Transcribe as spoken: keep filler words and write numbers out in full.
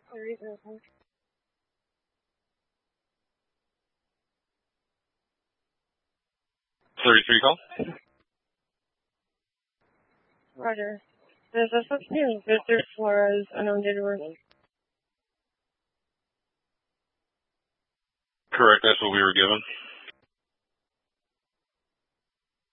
thirty-three call. Roger. There's a fifteen Victor Flores, unknown date of birth. Correct, that's what we were given.